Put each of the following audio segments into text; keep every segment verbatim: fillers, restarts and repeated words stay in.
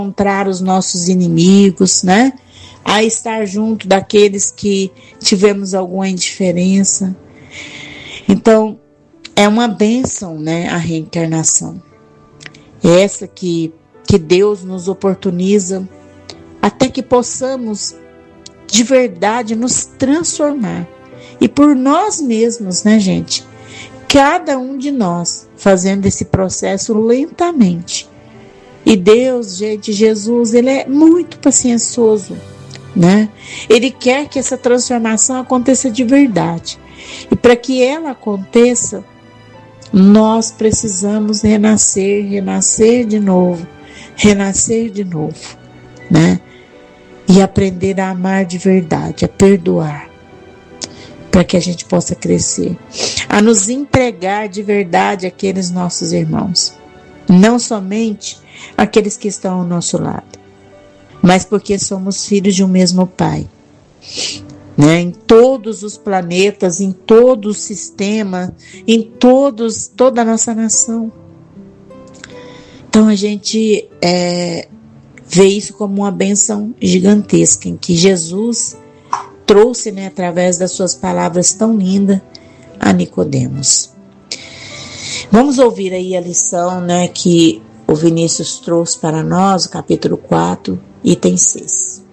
encontrar os nossos inimigos, né? A estar junto daqueles que tivemos alguma indiferença. Então, é uma bênção, né, a reencarnação. É essa que, que Deus nos oportuniza até que possamos, de verdade, nos transformar. E por nós mesmos, né, gente? Cada um de nós fazendo esse processo lentamente. E Deus, gente, Jesus, Ele é muito paciencioso, né? Ele quer que essa transformação aconteça de verdade. E para que ela aconteça, nós precisamos renascer, renascer de novo, renascer de novo, né? E aprender a amar de verdade, a perdoar, para que a gente possa crescer, a nos entregar de verdade àqueles nossos irmãos, não somente aqueles que estão ao nosso lado, mas porque somos filhos de um mesmo Pai, né? Em todos os planetas, em todo o sistema, em todos, toda a nossa nação. Então a gente é, vê isso como uma bênção gigantesca, em que Jesus trouxe, né, através das suas palavras tão lindas, a Nicodemos. Vamos ouvir aí a lição, né, que o Vinícius trouxe para nós, o capítulo quatro, item seis.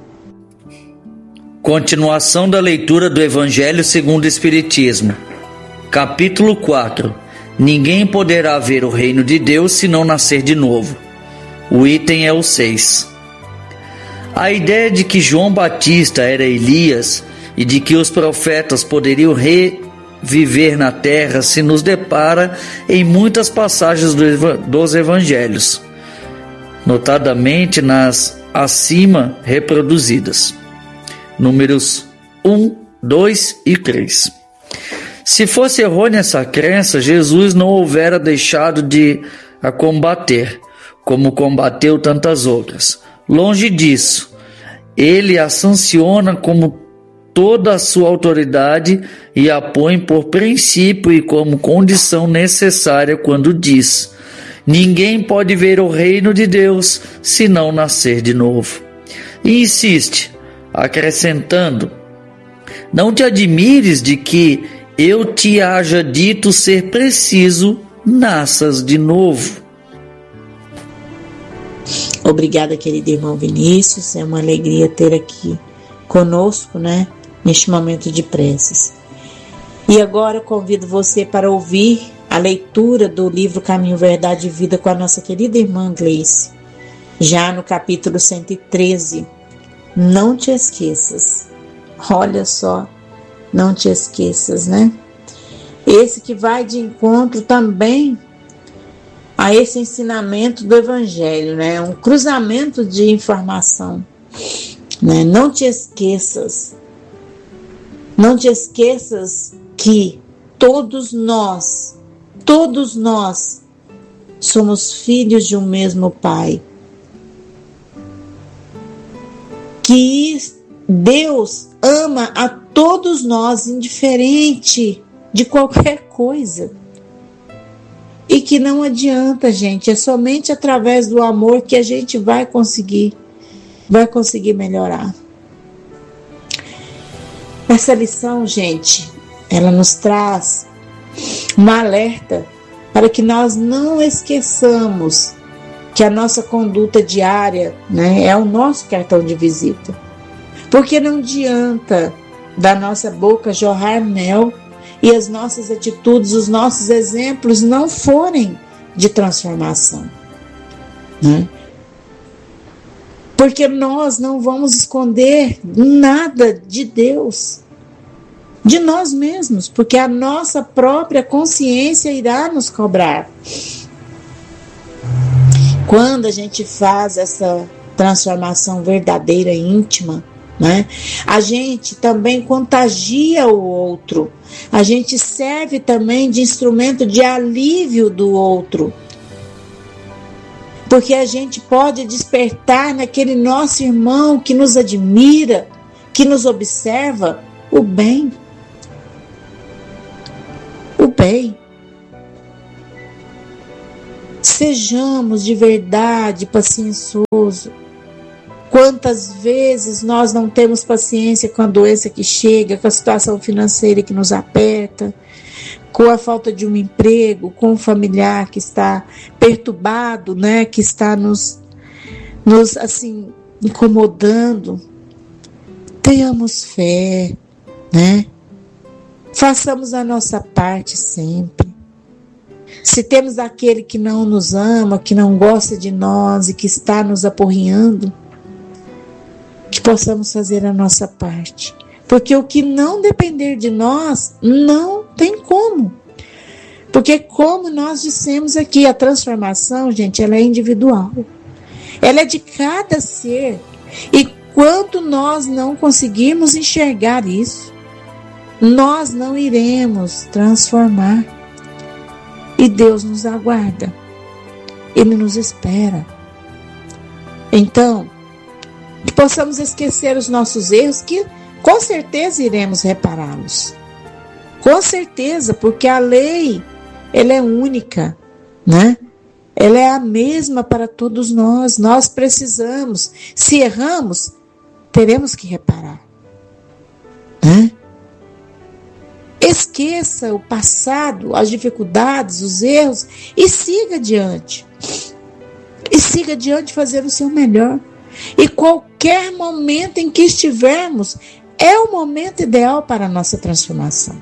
Continuação da leitura do Evangelho segundo o Espiritismo. Capítulo quatro. Ninguém poderá ver o reino de Deus se não nascer de novo. O item é o seis. A ideia de que João Batista era Elias e de que os profetas poderiam reviver na terra se nos depara em muitas passagens dos evangelhos, notadamente nas acima reproduzidas, números um, dois e três. Se fosse errônea essa crença, Jesus não houvera deixado de a combater, como combateu tantas outras. Longe disso, ele a sanciona como toda a sua autoridade e a põe por princípio e como condição necessária quando diz: ninguém pode ver o reino de Deus se não nascer de novo. E insiste, acrescentando: não te admires de que eu te haja dito ser preciso nasças de novo. Obrigada, querido irmão Vinícius, é uma alegria ter aqui conosco, né, neste momento de preces. E agora eu convido você para ouvir a leitura do livro Caminho, Verdade e Vida com a nossa querida irmã Gleice, já no capítulo cento e treze. Não te esqueças. Olha só, não te esqueças, né? Esse que vai de encontro também a esse ensinamento do Evangelho, né? Um cruzamento de informação, né? Não te esqueças, não te esqueças que todos nós, todos nós somos filhos de um mesmo Pai. Que Deus ama a todos nós, indiferente de qualquer coisa. E que não adianta, gente, é somente através do amor que a gente vai conseguir, vai conseguir melhorar. Essa lição, gente, ela nos traz uma alerta para que nós não esqueçamos que a nossa conduta diária, né, é o nosso cartão de visita. Porque não adianta da nossa boca jorrar mel e as nossas atitudes, os nossos exemplos não forem de transformação, né? Porque nós não vamos esconder nada de Deus, de nós mesmos, porque a nossa própria consciência irá nos cobrar. Quando a gente faz essa transformação verdadeira e íntima, né, a gente também contagia o outro, a gente serve também de instrumento de alívio do outro, porque a gente pode despertar naquele nosso irmão que nos admira, que nos observa, o bem. O bem. Sejamos de verdade pacienciosos. Quantas vezes nós não temos paciência com a doença que chega, com a situação financeira que nos aperta, com a falta de um emprego, com um familiar que está perturbado, né, que está nos, nos assim, incomodando. Tenhamos fé, né? Façamos a nossa parte sempre. Se temos aquele que não nos ama, que não gosta de nós e que está nos aporreando, que possamos fazer a nossa parte. Porque o que não depender de nós, não tem como. Porque como nós dissemos aqui, a transformação, gente, ela é individual. Ela é de cada ser. E quanto nós não conseguirmos enxergar isso, nós não iremos transformar. E Deus nos aguarda. Ele nos espera. Então, que possamos esquecer os nossos erros, que com certeza iremos repará-los. Com certeza, porque a lei, ela é única, né? Ela é a mesma para todos nós. Nós precisamos, se erramos, teremos que reparar, né? Esqueça o passado, as dificuldades, os erros e siga adiante. E siga adiante fazer o seu melhor. E qualquer momento em que estivermos, é o momento ideal para a nossa transformação.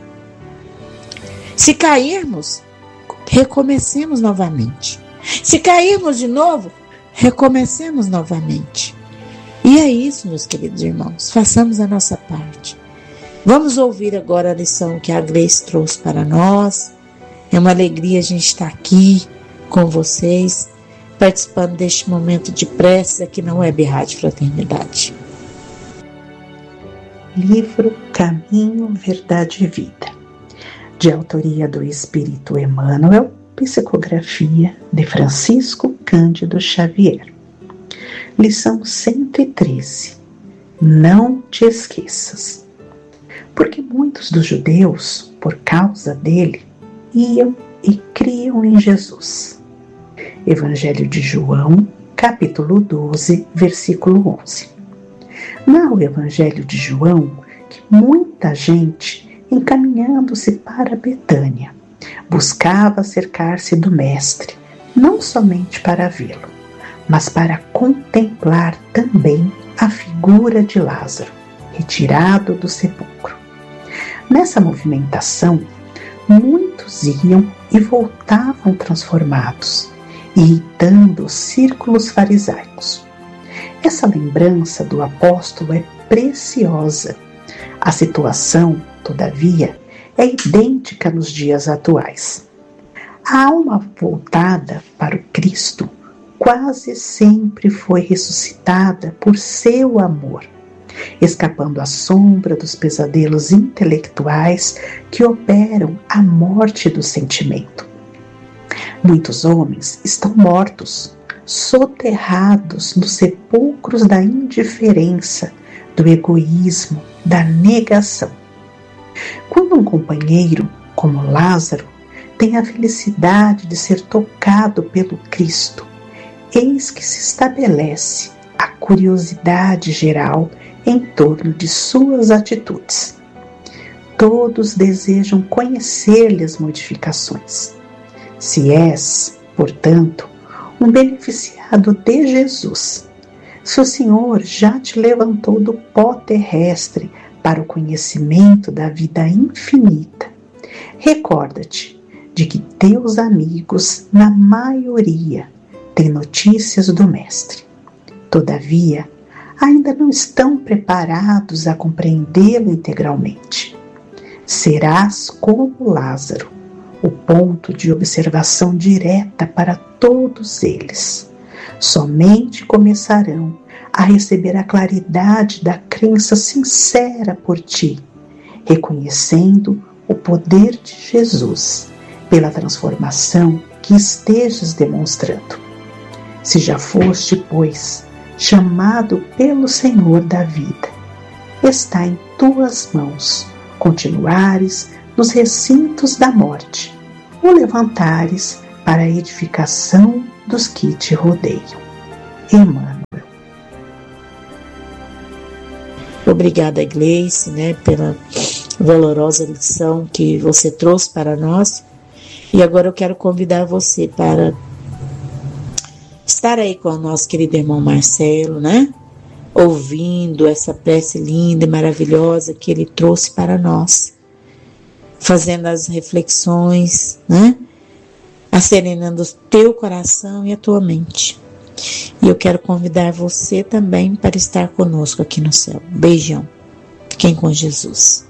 Se cairmos, recomecemos novamente. Se cairmos de novo, recomecemos novamente. E é isso, meus queridos irmãos, façamos a nossa parte. Vamos ouvir agora a lição que a Gleice trouxe para nós. É uma alegria a gente estar aqui com vocês, participando deste momento de preces aqui na Web Rádio Fraternidade. Livro Caminho, Verdade e Vida, de autoria do Espírito Emmanuel, psicografia de Francisco Cândido Xavier. Lição cento e treze. Não te esqueças. Porque muitos dos judeus, por causa dele, iam e criam em Jesus. Evangelho de João, capítulo doze, versículo onze. No Evangelho de João, que muita gente, encaminhando-se para Betânia, buscava acercar-se do Mestre, não somente para vê-lo, mas para contemplar também a figura de Lázaro, retirado do sepulcro. Nessa movimentação, muitos iam e voltavam transformados, irritando os círculos farisaicos. Essa lembrança do apóstolo é preciosa. A situação, todavia, é idêntica nos dias atuais. A alma voltada para o Cristo quase sempre foi ressuscitada por seu amor, escapando à sombra dos pesadelos intelectuais que operam a morte do sentimento. Muitos homens estão mortos, soterrados nos sepulcros da indiferença, do egoísmo, da negação. Quando um companheiro, como Lázaro, tem a felicidade de ser tocado pelo Cristo, eis que se estabelece a curiosidade geral em torno de suas atitudes. Todos desejam conhecer-lhe as modificações. Se és, portanto, um beneficiado de Jesus, se o Senhor já te levantou do pó terrestre para o conhecimento da vida infinita, recorda-te de que teus amigos, na maioria, têm notícias do Mestre. Todavia, ainda não estão preparados a compreendê-lo integralmente. Serás como Lázaro, o ponto de observação direta para todos eles. Somente começarão a receber a claridade da crença sincera por ti, reconhecendo o poder de Jesus pela transformação que estejas demonstrando. Se já foste, pois, chamado pelo Senhor da vida, está em tuas mãos continuares nos recintos da morte, ou levantares para a edificação dos que te rodeiam. Emmanuel. Obrigada, Gleice, né, pela valorosa lição que você trouxe para nós. E agora eu quero convidar você para estar aí com o nosso querido irmão Marcelo, né? Ouvindo essa prece linda e maravilhosa que ele trouxe para nós, fazendo as reflexões, né? Acerenando o teu coração e a tua mente. E eu quero convidar você também para estar conosco aqui no céu. Beijão. Fiquem com Jesus.